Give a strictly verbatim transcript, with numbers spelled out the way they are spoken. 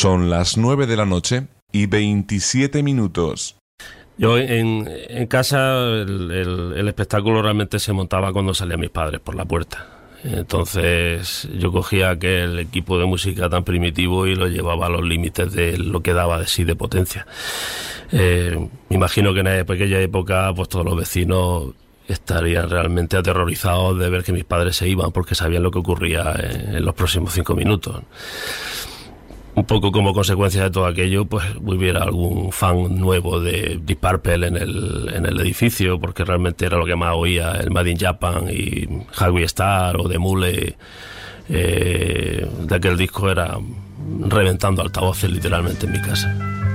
Son las nueve de la noche y veintisiete minutos. Yo en, en casa el, el, el espectáculo realmente se montaba cuando salían mis padres por la puerta. Entonces yo cogía aquel equipo de música tan primitivo y lo llevaba a los límites de lo que daba de sí de potencia. Eh, me imagino que en aquella época pues todos los vecinos estarían realmente aterrorizados de ver que mis padres se iban porque sabían lo que ocurría en, en los próximos cinco minutos. Un poco como consecuencia de todo aquello, pues hubiera algún fan nuevo de Deep Purple en el, en el edificio, porque realmente era lo que más oía, el Made in Japan y Highway Star o The Mule. Eh, de aquel disco era reventando altavoces literalmente en mi casa.